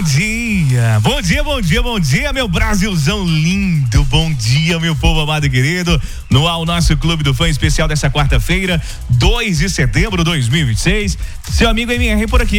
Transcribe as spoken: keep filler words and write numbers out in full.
dia, bom dia, bom dia, bom dia, meu Brasilzão lindo, bom dia, meu povo amado e querido, no ar o nosso Clube do Fã especial dessa quarta-feira, dois de setembro de dois mil e vinte e seis, seu amigo M R por aqui.